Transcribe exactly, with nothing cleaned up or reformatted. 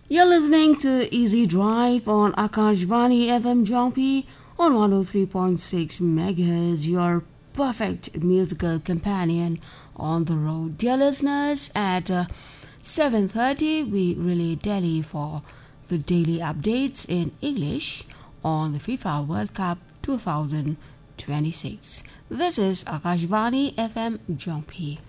You're listening to Easy Drive on Akashvani F M Jongpi on one oh three point six megahertz, your perfect musical companion on the road. Dear listeners, at uh, seven thirty we relay Delhi for the daily updates in English on the FIFA World Cup twenty twenty-six. This is Akashvani F M Jongpi.